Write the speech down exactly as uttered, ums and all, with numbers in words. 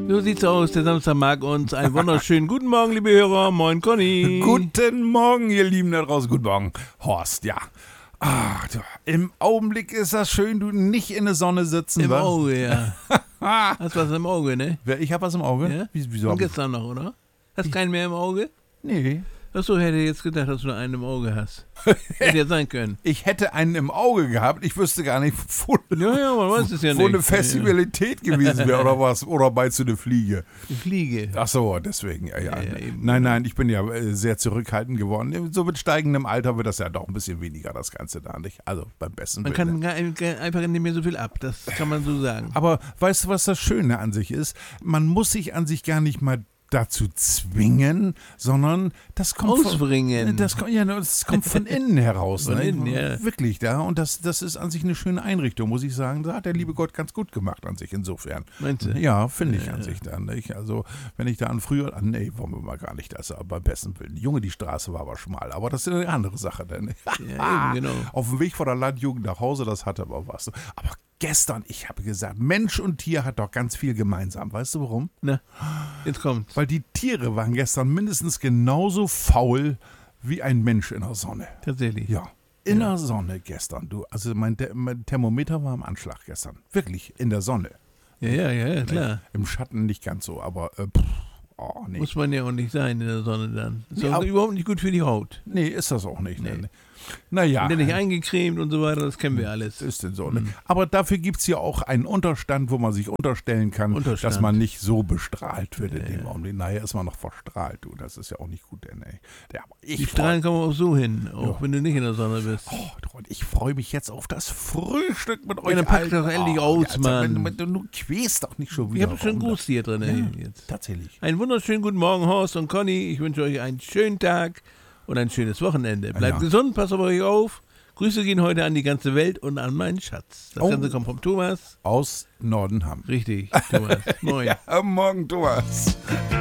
So sieht's aus, der Samstag mag uns. Einen wunderschönen guten Morgen, liebe Hörer. Moin, Conny. Guten Morgen, ihr Lieben da draußen. Guten Morgen, Horst, ja. Ah, du, im Augenblick ist das schön, du nicht in der Sonne sitzen. Im wa? Auge, ja. Hast was im Auge, ne? Wer- Ich habe was im Auge? Ja? Wie, wieso? Von hab ich- gestern noch, oder? Hast keinen mehr im Auge? Nee. Achso, hätte jetzt gedacht, dass du nur einen im Auge hast. Hätte ja sein können. Ich hätte einen im Auge gehabt. Ich wüsste gar nicht, wo, Ja, ja, man weiß es ja wo nicht. eine Festivalität gewesen wäre oder was. Oder meinst du eine Fliege? Die Fliege. Ach so, deswegen. Ja, ja. Ja, ja, eben. nein, nein, ich bin ja äh, sehr zurückhaltend geworden. So mit steigendem Alter wird das ja doch ein bisschen weniger, das Ganze da nicht. Also beim besten Man Willen. kann gar- gar- einfach nicht mehr so viel ab, das kann man so sagen. Aber weißt du, was das Schöne an sich ist? Man muss sich an sich gar nicht mal dazu zwingen, sondern das kommt Ausbringen. Von, das, kommt- ja, das kommt von innen heraus. Von ne? innen, ja. Wirklich, da. Und das, das ist an sich eine schöne Einrichtung, muss ich sagen. Da hat der liebe Gott ganz gut gemacht an sich insofern. Meinst du? Ja, finde ich Ja, an ja. sich dann. Nicht? Also, wenn ich da an früher, ah, nee, wollen wir mal gar nicht das, aber beim besten Willen. Junge, die Straße war aber schmal, aber das ist eine andere Sache. Denn, Ja, eben, genau. Auf dem Weg von der Landjugend nach Hause, das hatte aber was. Aber gestern, ich habe gesagt, Mensch und Tier hat doch ganz viel gemeinsam. Weißt du warum? Na, jetzt kommt's. Weil die Tiere waren gestern mindestens genauso faul wie ein Mensch in der Sonne. Tatsächlich. Ja, in der Sonne gestern. Du, also mein, The- mein Thermometer war am Anschlag gestern. Wirklich, in der Sonne. Ja, ja, ja, ja, klar. Im Schatten nicht ganz so, aber äh, pff, oh, nee. Muss man ja auch nicht sein in der Sonne dann. Ist Nee, auch aber- überhaupt nicht gut für die Haut. Nee, ist das auch nicht. Nee. Nee. Naja. Und dann nicht eingecremt und so weiter, das kennen wir alles. Ist denn so. Ne? Aber dafür gibt es ja auch einen Unterstand, wo man sich unterstellen kann, Unterstand. dass man nicht so bestrahlt wird in Ja, dem ja. Augenblick. Nachher ist man noch verstrahlt, du. Das ist ja auch nicht gut, denn ey. Ja, aber Die ich Strahlen freue kommen auch so hin, auch Ja. wenn du nicht in der Sonne bist. oh, du, und ich freu mich jetzt auf das Frühstück mit euch. dann pack Alten. doch endlich oh, aus, also, Mann. wenn- wenn- Du quälst doch nicht schon Ich wieder. habe schon rum. Gruß hier drin Ja, jetzt. tatsächlich. Einen wunderschönen guten Morgen, Horst und Conny. Ich wünsche euch einen schönen Tag und ein schönes Wochenende. Bleibt Ja. gesund, passt auf euch auf. Grüße gehen heute an die ganze Welt und an meinen Schatz. Das Oh. Ganze kommt vom Thomas. Aus Nordenham. Richtig, Thomas. Moin. Ja, morgen, Thomas.